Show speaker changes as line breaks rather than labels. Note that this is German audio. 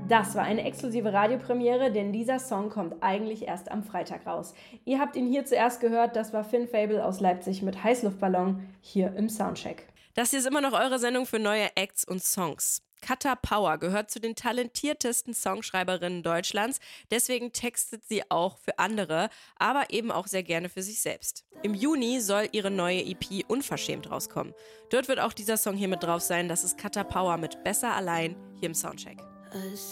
Das war eine exklusive Radiopremiere, denn dieser Song kommt eigentlich erst am Freitag raus. Ihr habt ihn hier zuerst gehört, das war Finn Fable aus Leipzig mit Heißluftballon hier im Soundcheck.
Das hier ist immer noch eure Sendung für neue Acts und Songs. Kata Power gehört zu den talentiertesten Songschreiberinnen Deutschlands, deswegen textet sie auch für andere, aber eben auch sehr gerne für sich selbst. Im Juni soll ihre neue EP Unverschämt rauskommen. Dort wird auch dieser Song hier mit drauf sein, das ist Kata Power mit Besser allein hier im Soundcheck.